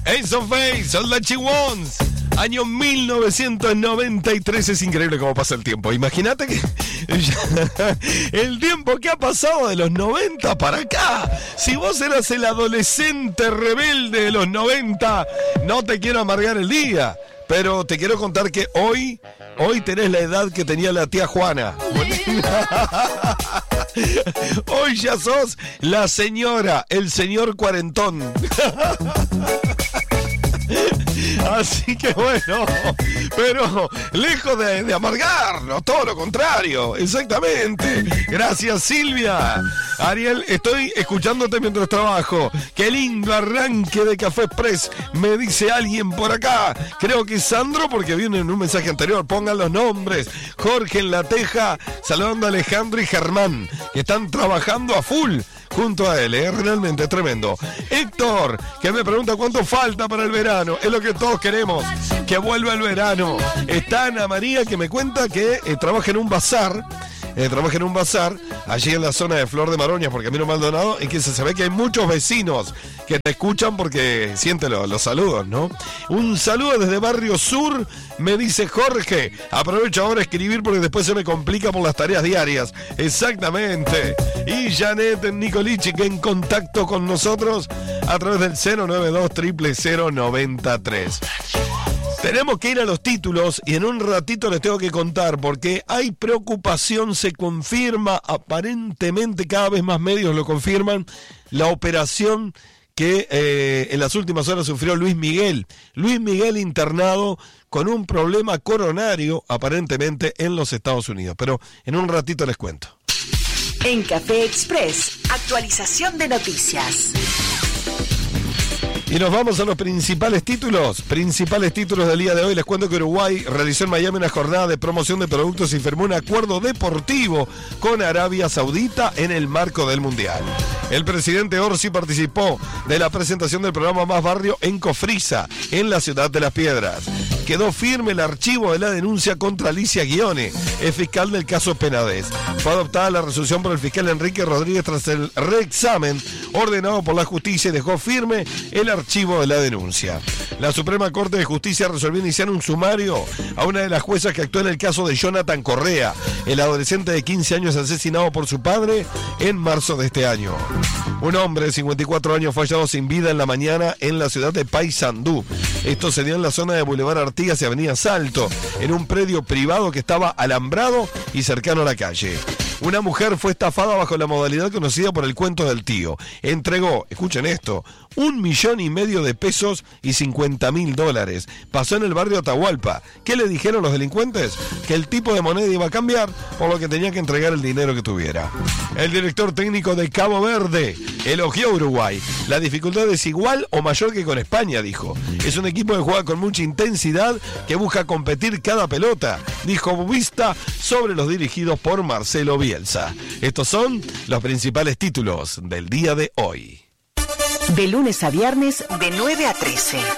Ace of Base, All That She Wants. Año 1993. Es increíble cómo pasa el tiempo. Imagínate que el tiempo que ha pasado de los 90 para acá. Si vos eras el adolescente rebelde de los 90, no te quiero amargar el día, pero te quiero contar que hoy tenés la edad que tenía la tía Juana. Hoy ya sos la señora, el señor cuarentón. Así que bueno, pero lejos de amargarnos, todo lo contrario, exactamente. Gracias, Silvia. Ariel, estoy escuchándote mientras trabajo. Qué lindo arranque de Café Express, me dice alguien por acá. Creo que es Sandro, porque viene en un mensaje anterior. Pongan los nombres. Jorge en La Teja, saludando a Alejandro y Germán, que están trabajando a full junto a él, realmente tremendo. Héctor, que me pregunta cuánto falta para el verano. Es lo que todos queremos, que vuelva el verano. Está Ana María, que me cuenta que trabaja en un bazar. Allí en la zona de Flor de Maroñas, porque Camino Maldonado, y que se ve que hay muchos vecinos que te escuchan porque sienten los saludos, ¿no? Un saludo desde Barrio Sur, me dice Jorge. Aprovecho ahora a escribir porque después se me complica por las tareas diarias. Exactamente. Y Janet Nicolici, que en contacto con nosotros a través del 092-000-903. Tenemos que ir a los títulos y en un ratito les tengo que contar porque hay preocupación, se confirma, aparentemente cada vez más medios lo confirman, la operación que en las últimas horas sufrió Luis Miguel. Luis Miguel internado con un problema coronario aparentemente en los Estados Unidos, pero en un ratito les cuento. En Café Express, actualización de noticias. Y nos vamos a los principales títulos del día de hoy. Les cuento que Uruguay realizó en Miami una jornada de promoción de productos y firmó un acuerdo deportivo con Arabia Saudita en el marco del Mundial. El presidente Orsi participó de la presentación del programa Más Barrio en Cofrisa, en la ciudad de Las Piedras. Quedó firme el archivo de la denuncia contra Alicia Guione, el fiscal del caso Penades. Fue adoptada la resolución por el fiscal Enrique Rodríguez tras el reexamen ordenado por la justicia y dejó firme el archivo de la denuncia. La Suprema Corte de Justicia resolvió iniciar un sumario a una de las juezas que actuó en el caso de Jonathan Correa, el adolescente de 15 años asesinado por su padre en marzo de este año. Un hombre de 54 años fue hallado sin vida en la mañana en la ciudad de Paysandú. Esto se dio en la zona de Boulevard Artigas y Avenida Salto, en un predio privado que estaba alambrado y cercano a la calle. Una mujer fue estafada bajo la modalidad conocida por el cuento del tío. Entregó, escuchen esto, 1,5 millones de pesos y $50.000. Pasó en el barrio Atahualpa. ¿Qué le dijeron los delincuentes? Que el tipo de moneda iba a cambiar, por lo que tenía que entregar el dinero que tuviera. El director técnico de Cabo Verde elogió a Uruguay. La dificultad es igual o mayor que con España, dijo. Es un equipo que juega con mucha intensidad, que busca competir cada pelota, dijo Bubista sobre los dirigidos por Marcelo Bielsa. Estos son los principales títulos del día de hoy. De lunes a viernes, de 9 a 13.